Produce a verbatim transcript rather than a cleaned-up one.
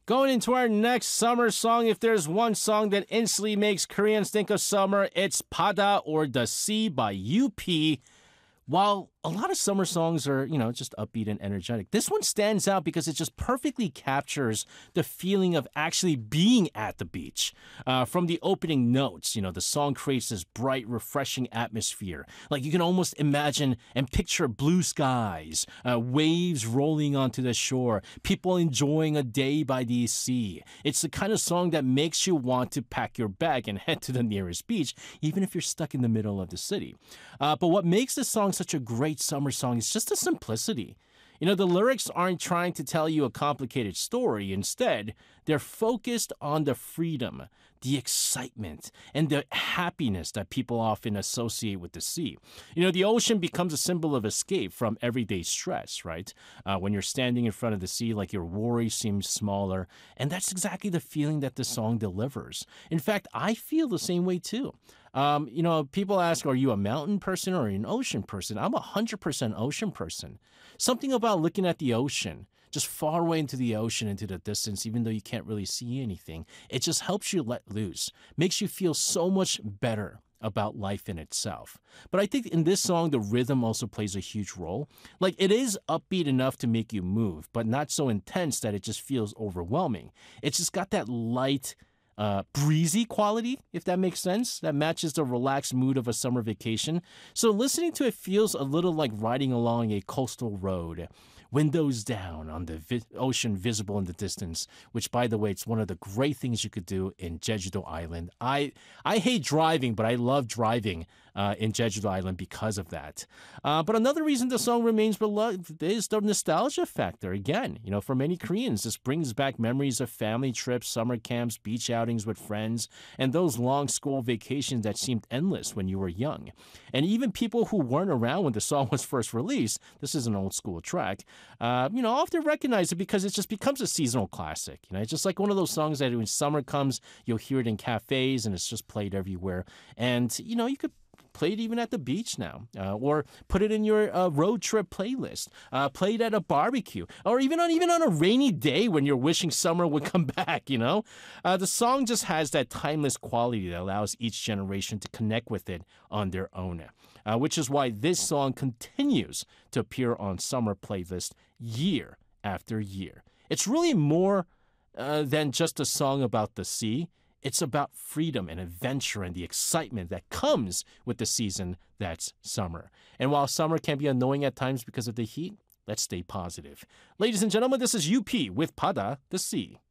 Going into our next summer song, if there's one song that instantly makes Koreans think of summer, it's Pada or The Sea by U P. While a lot of summer songs are, you know, just upbeat and energetic, this one stands out because it just perfectly captures the feeling of actually being at the beach. Uh, from the opening notes, you know, the song creates this bright, refreshing atmosphere. Like you can almost imagine and picture blue skies, uh, waves rolling onto the shore, people enjoying a day by the sea. It's the kind of song that makes you want to pack your bag and head to the nearest beach, even if you're stuck in the middle of the city. Uh, but what makes this song such a great summer song is just the simplicity. You know, the lyrics aren't trying to tell you a complicated story. Instead, they're focused on the freedom, the excitement, and the happiness that people often associate with the sea. You know, the ocean becomes a symbol of escape from everyday stress, right? Uh, when you're standing in front of the sea, like your worry seems smaller. And that's exactly the feeling that the song delivers. In fact, I feel the same way too. Um, you know, people ask, are you a mountain person or an ocean person? I'm a one hundred percent ocean person. Something about looking at the ocean, just far away into the ocean, into the distance, even though you can't really see anything, it just helps you let loose, makes you feel so much better about life in itself. But I think in this song, the rhythm also plays a huge role. Like it is upbeat enough to make you move, but not so intense that it just feels overwhelming. It's just got that light, Uh, breezy quality, if that makes sense, that matches the relaxed mood of a summer vacation. So listening to it feels a little like riding along a coastal road, windows down on the vi- ocean visible in the distance, which, by the way, it's one of the great things you could do in Jeju-do Island. I, I hate driving, but I love driving uh, in Jeju-do Island because of that. Uh, but another reason the song remains beloved is the nostalgia factor. Again, you know, for many Koreans, this brings back memories of family trips, summer camps, beach outings with friends, and those long school vacations that seemed endless when you were young. And even people who weren't around when the song was first released, this is an old school track, uh, you know, often recognize it because it just becomes a seasonal classic. You know, it's just like one of those songs that when summer comes, you'll hear it in cafes and it's just played everywhere. And, you know, you could play it even at the beach now, uh, or put it in your uh, road trip playlist. Uh, play it at a barbecue, or even on even on a rainy day when you're wishing summer would come back. You know, uh, the song just has that timeless quality that allows each generation to connect with it on their own. Uh, which is why this song continues to appear on summer playlists year after year. It's really more uh, than just a song about the sea. It's about freedom and adventure and the excitement that comes with the season that's summer. And while summer can be annoying at times because of the heat, let's stay positive. Ladies and gentlemen, this is U P with Pada, The Sea.